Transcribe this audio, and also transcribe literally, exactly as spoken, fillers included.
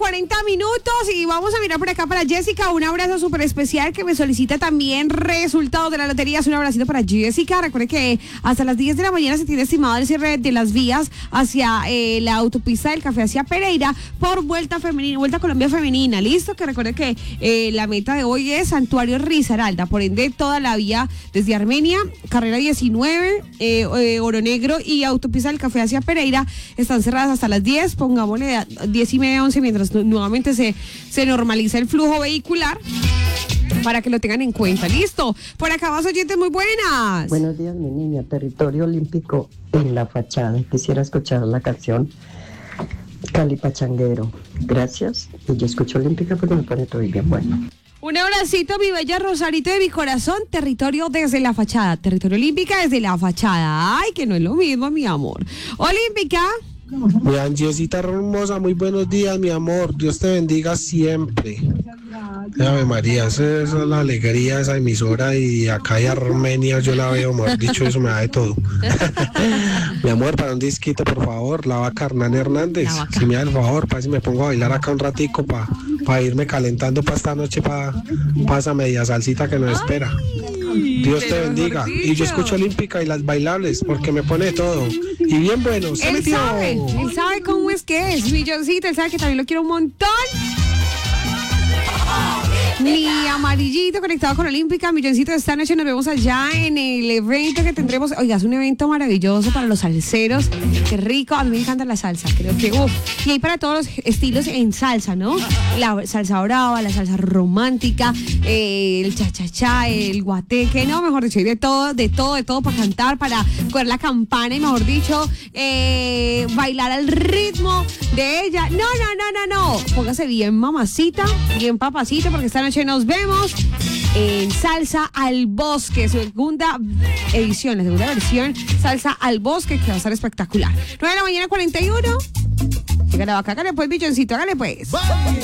cuarenta minutos y vamos a mirar por acá para Jessica. Un abrazo súper especial que me solicita también resultados de la lotería. Es un abracito para Jessica. Recuerde que hasta las diez de la mañana se tiene estimado el cierre de las vías hacia eh, la autopista del Café hacia Pereira por Vuelta Femenina, Vuelta Colombia Femenina. Listo, que recuerde que eh, la meta de hoy es Santuario Risaralda. Por ende, toda la vía desde Armenia, carrera diecinueve, eh, eh, Oro Negro y autopista del Café hacia Pereira están cerradas hasta las diez. Pongámosle diez y media, once, mientras nuevamente se, se normaliza el flujo vehicular, para que lo tengan en cuenta. Listo. Por acá vas, oyentes, muy buenas. Buenos días, mi niña. Territorio Olímpico en la fachada. Quisiera escuchar la canción Cali Pachanguero. Gracias. Y yo escucho Olímpica porque me pone todo bien bueno. Un abracito, mi bella Rosarito de mi corazón. Territorio desde la fachada. Territorio Olímpica desde la fachada. Ay, que no es lo mismo, mi amor. Olímpica. Mi Angiesita hermosa, muy buenos días, mi amor. Dios te bendiga siempre. Ave María, esa es la alegría de esa emisora, y acá en Armenia yo la veo, mejor dicho, eso me da de todo. Mi amor, para un disquito, por favor, la vaca Hernán Hernández, si me da el favor, para si me pongo a bailar acá un ratico, para pa irme calentando para esta noche, para pa esa media salsita que nos espera. Dios te bendiga. Y yo escucho Olímpica y las bailables, porque me pone todo. Y bien bueno, se Él metió. sabe, él sabe cómo es que es, milloncito, él sabe que también lo quiero un montón. Mi amarillito conectado con Olímpica, milloncito, esta noche nos vemos allá en el evento que tendremos. Oiga, es un evento maravilloso para los salseros. Qué rico, a mí me encanta la salsa, creo que uff. Y hay para todos los estilos en salsa, ¿no? La salsa brava, la salsa romántica, eh, el cha-cha-cha, el guateque, no, mejor dicho, hay de todo, de todo, de todo para cantar, para coger la campana y, mejor dicho, eh, bailar al ritmo de ella. No, no, no, no, no. Póngase bien mamacita, bien papacita, porque esta noche nos vemos en Salsa al Bosque, segunda edición, la segunda versión, Salsa al Bosque, que va a estar espectacular. nueve de la mañana, cuarenta y uno. Llega la vaca, hágale pues, milloncito, hágale pues.